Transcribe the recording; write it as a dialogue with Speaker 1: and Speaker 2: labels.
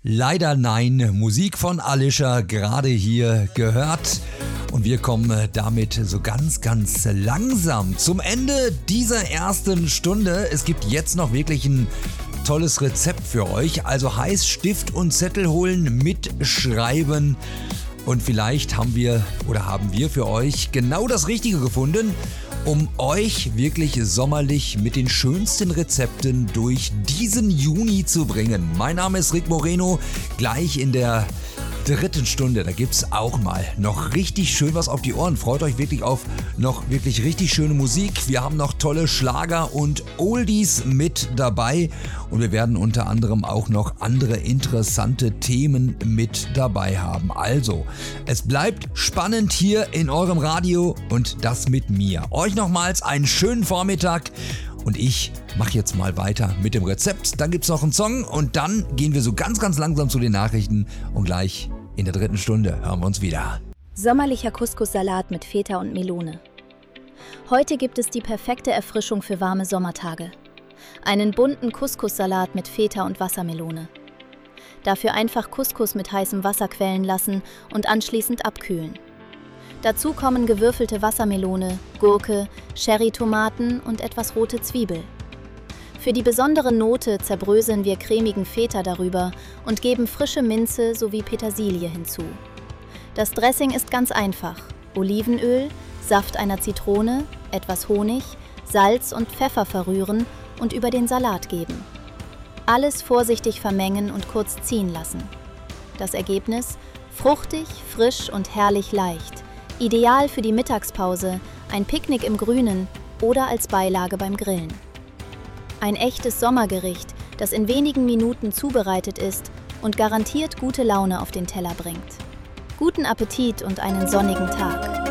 Speaker 1: Leider nein, Musik von Alicia gerade hier gehört. Und wir kommen damit so ganz langsam zum Ende dieser ersten Stunde. Es gibt jetzt noch wirklich ein tolles Rezept für euch. Also heißt Stift und Zettel holen, mitschreiben. Und vielleicht haben wir für euch genau das Richtige gefunden, um euch wirklich sommerlich mit den schönsten Rezepten durch diesen Juni zu bringen. Mein Name ist Rick Moreno, gleich in der dritten Stunde, da gibt's auch mal noch richtig schön was auf die Ohren. Freut euch wirklich auf noch wirklich richtig schöne Musik. Wir haben noch tolle Schlager und Oldies mit dabei und wir werden unter anderem auch noch andere interessante Themen mit dabei haben. Also, es bleibt spannend hier in eurem Radio und das mit mir. Euch nochmals einen schönen Vormittag. Und ich mache jetzt mal weiter mit dem Rezept. Dann gibt's noch einen Song und dann gehen wir so ganz langsam zu den Nachrichten. Und gleich in der dritten Stunde hören wir uns wieder.
Speaker 2: Sommerlicher Couscous-Salat mit Feta und Melone. Heute gibt es die perfekte Erfrischung für warme Sommertage. Einen bunten Couscous-Salat mit Feta und Wassermelone. Dafür einfach Couscous mit heißem Wasser quellen lassen und anschließend abkühlen. Dazu kommen gewürfelte Wassermelone, Gurke, Cherrytomaten und etwas rote Zwiebel. Für die besondere Note zerbröseln wir cremigen Feta darüber und geben frische Minze sowie Petersilie hinzu. Das Dressing ist ganz einfach: Olivenöl, Saft einer Zitrone, etwas Honig, Salz und Pfeffer verrühren und über den Salat geben. Alles vorsichtig vermengen und kurz ziehen lassen. Das Ergebnis: fruchtig, frisch und herrlich leicht. Ideal für die Mittagspause, ein Picknick im Grünen oder als Beilage beim Grillen. Ein echtes Sommergericht, das in wenigen Minuten zubereitet ist und garantiert gute Laune auf den Teller bringt. Guten Appetit und einen sonnigen Tag!